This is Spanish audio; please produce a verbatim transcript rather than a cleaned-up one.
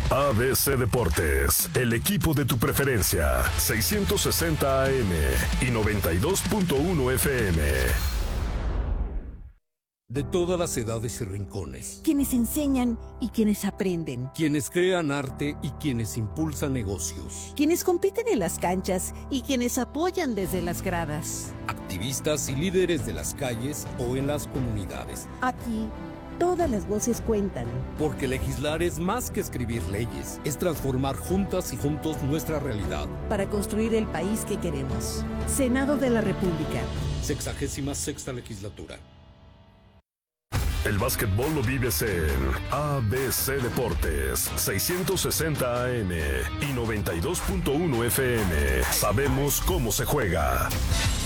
A B C Deportes, el equipo de tu preferencia, seiscientos sesenta A M y noventa y dos punto uno F M. De todas las edades y rincones. Quienes enseñan y quienes aprenden. Quienes crean arte y quienes impulsan negocios. Quienes compiten en las canchas y quienes apoyan desde las gradas. Activistas y líderes de las calles o en las comunidades. Aquí, todas las voces cuentan. Porque legislar es más que escribir leyes, es transformar juntas y juntos nuestra realidad. Para construir el país que queremos. Senado de la República. Sexagésima sexta legislatura. El básquetbol lo vives en A B C Deportes, seiscientos sesenta A M y noventa y dos punto uno F M. Sabemos cómo se juega.